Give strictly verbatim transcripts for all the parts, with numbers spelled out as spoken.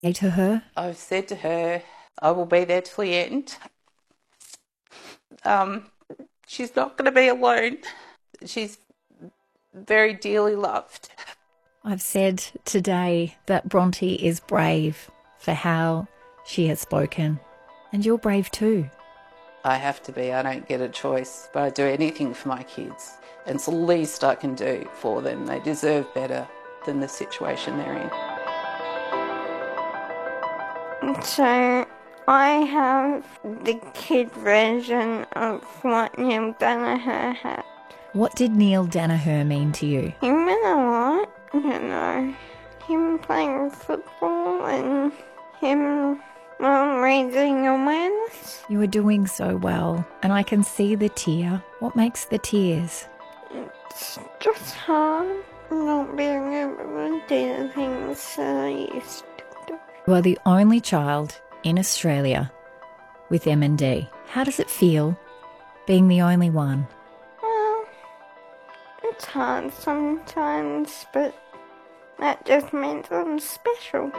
Say to her? I've said to her, I will be there till the end. Um, she's not going to be alone. She's very dearly loved. I've said today that Bronte is brave for how she has spoken. And you're brave too. I have to be. I don't get a choice, but I do anything for my kids. And it's the least I can do for them. They deserve better than the situation they're in. So I have the kid version of what Neil Danaher had. What did Neil Danaher mean to you? He meant a lot, you know. Him playing football and him um, raising awareness. You are doing so well, and I can see the tear. What makes the tears? It's just hard not being able to do the things that I used to do. You are the only child in Australia with M and D. How does it feel being the only one? Well, it's hard sometimes, but that just means I'm special.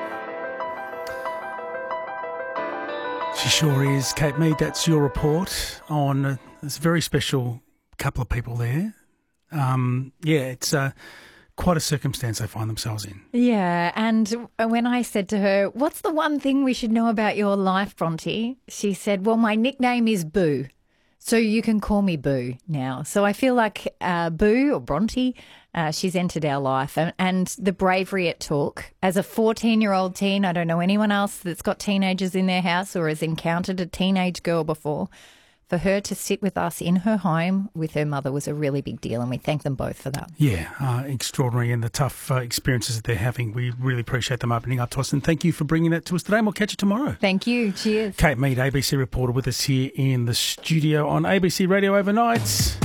She sure is. Kate Mead, that's your report on uh, this very special couple of people there. Um, yeah, it's uh, quite a circumstance they find themselves in. Yeah, and when I said to her, what's the one thing we should know about your life, Bronte? She said, well, my nickname is Boo, so you can call me Boo now. So I feel like uh, Boo or Bronte, uh, she's entered our life. And, and the bravery it took. As a fourteen-year-old teen, I don't know anyone else that's got teenagers in their house or has encountered a teenage girl before. For her to sit with us in her home with her mother was a really big deal, and we thank them both for that. Yeah, uh, extraordinary, and the tough uh, experiences that they're having. We really appreciate them opening up to us, and thank you for bringing that to us today, and we'll catch you tomorrow. Thank you. Cheers. Kate Mead, A B C reporter with us here in the studio on A B C Radio Overnight.